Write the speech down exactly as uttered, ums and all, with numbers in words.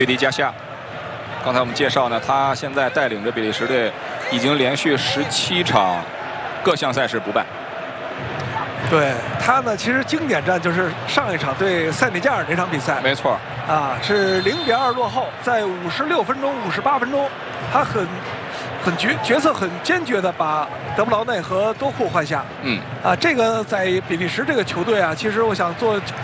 贝迪加夏，刚才我们介绍呢，他现在带领着比利时队已经连续十七场各项赛事不败。 对他呢，其实经典战就是上一场对塞内加尔那场比赛， 没错， 啊，是零比二落后，在五十六分钟、五十八分钟，他很很决角色很坚决的把德布劳内和多库换下。 嗯， 啊，这个在比利时这个球队啊，其实我想做